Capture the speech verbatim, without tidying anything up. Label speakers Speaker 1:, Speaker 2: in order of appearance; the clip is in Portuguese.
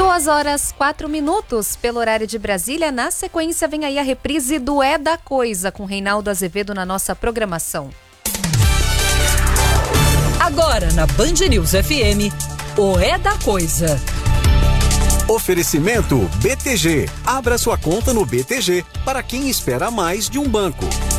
Speaker 1: Duas horas, quatro minutos pelo horário de Brasília. Na sequência vem aí a reprise do É da Coisa com Reinaldo Azevedo na nossa programação.
Speaker 2: Agora na Band News F M, o É da Coisa.
Speaker 3: Oferecimento B T G. Abra sua conta no B T G para quem espera mais de um banco.